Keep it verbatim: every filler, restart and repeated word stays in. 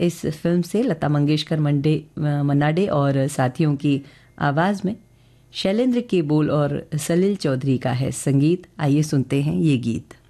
इस फिल्म से लता मंगेशकर मंडे मन्नाडे और साथियों की आवाज़ में शैलेंद्र के बोल और सलील चौधरी का है संगीत। आइए सुनते हैं ये गीत।